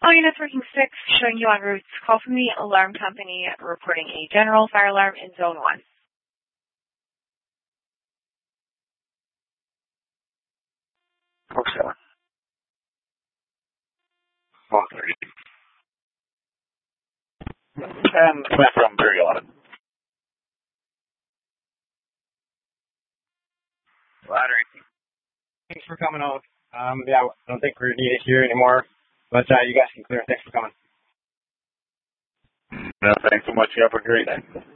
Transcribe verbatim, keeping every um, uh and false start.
All units working six, showing you en route. Call from the alarm company reporting a general fire alarm in zone one. Four seven. One thirty. And went from very eleven. Ladder. Thanks for coming out. Um, yeah, I don't think we're needed here anymore, but uh, you guys can clear. Thanks for coming. No, thanks so much. You have a great day.